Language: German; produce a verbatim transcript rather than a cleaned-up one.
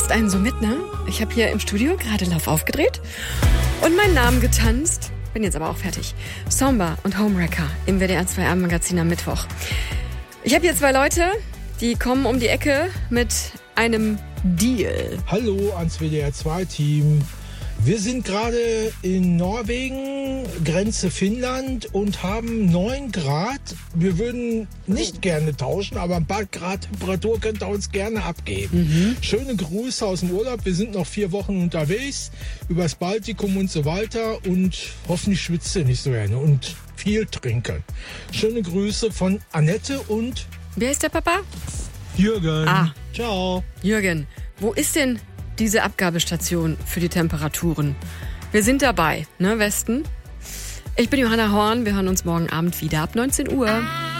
reißt einen so mit, ne? Ich habe hier im Studio gerade Lauf aufgedreht und meinen Namen getanzt. Bin jetzt aber auch fertig. Somba und Homewrecker im W D R zwei Abendmagazin am Mittwoch. Ich habe hier zwei Leute, die kommen um die Ecke mit einem Deal. Hallo ans W D R zwei Team. Wir sind gerade in Norwegen, Grenze Finnland und haben neun Grad. Wir würden nicht gerne tauschen, aber ein paar Grad Temperatur könnt ihr uns gerne abgeben. Mhm. Schöne Grüße aus dem Urlaub. Wir sind noch vier Wochen unterwegs, übers Baltikum und so weiter. Und hoffentlich schwitzt ihr nicht so gerne und viel trinken. Schöne Grüße von Annette und... Wer ist der Papa? Jürgen. Ah. Ciao. Jürgen, wo ist denn diese Abgabestation für die Temperaturen? Wir sind dabei, ne, Westen? Ich bin Johanna Horn, wir hören uns morgen Abend wieder ab neunzehn Uhr.